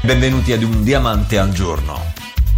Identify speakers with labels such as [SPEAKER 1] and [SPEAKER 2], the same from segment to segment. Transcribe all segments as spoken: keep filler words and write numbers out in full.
[SPEAKER 1] Benvenuti ad Un Diamante al Giorno.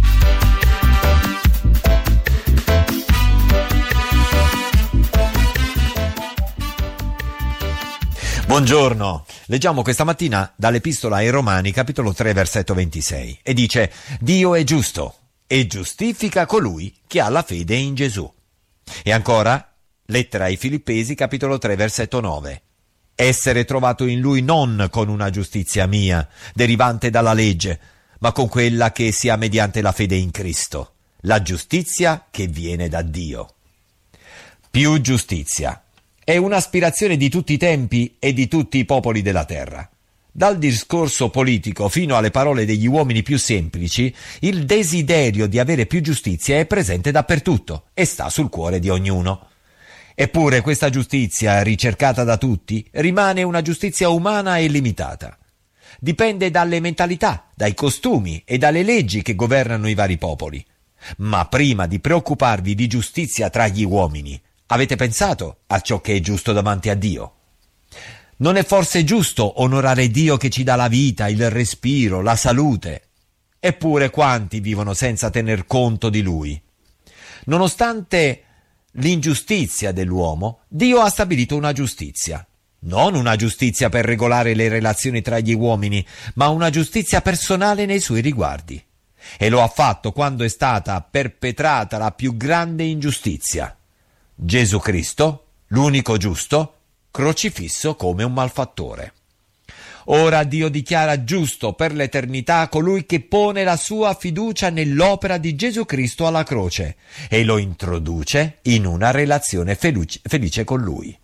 [SPEAKER 1] Buongiorno. Leggiamo questa mattina dall'Epistola ai Romani, capitolo tre, versetto ventisei, e dice: Dio è giusto e giustifica colui che ha la fede in Gesù. E ancora, lettera ai Filippesi, capitolo tre, versetto nove. Essere trovato in lui non con una giustizia mia, derivante dalla legge, ma con quella che sia mediante la fede in Cristo, la giustizia che viene da Dio. Più giustizia. È un'aspirazione di tutti i tempi e di tutti i popoli della terra. Dal discorso politico fino alle parole degli uomini più semplici, il desiderio di avere più giustizia è presente dappertutto e sta sul cuore di ognuno. Eppure questa giustizia, ricercata da tutti, rimane una giustizia umana e limitata. Dipende dalle mentalità, dai costumi e dalle leggi che governano i vari popoli. Ma prima di preoccuparvi di giustizia tra gli uomini, avete pensato a ciò che è giusto davanti a Dio? Non è forse giusto onorare Dio che ci dà la vita, il respiro, la salute? Eppure quanti vivono senza tener conto di Lui? Nonostante l'ingiustizia dell'uomo, Dio ha stabilito una giustizia. Non una giustizia per regolare le relazioni tra gli uomini, ma una giustizia personale nei suoi riguardi. E lo ha fatto quando è stata perpetrata la più grande ingiustizia. Gesù Cristo, l'unico giusto, crocifisso come un malfattore. Ora Dio dichiara giusto per l'eternità colui che pone la sua fiducia nell'opera di Gesù Cristo alla croce e lo introduce in una relazione felice, felice con Lui.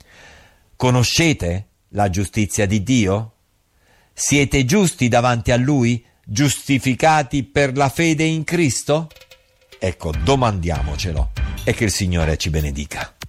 [SPEAKER 1] Conoscete la giustizia di Dio? Siete giusti davanti a Lui, giustificati per la fede in Cristo? Ecco, domandiamocelo e che il Signore ci benedica.